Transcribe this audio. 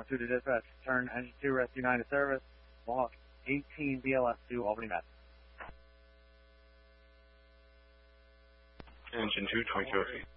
2 to dispatch. Turn engine 2, rescue 9 to service. Mohawk 18 BLS 2, Albany, Mass. Engine 2, 22 feet.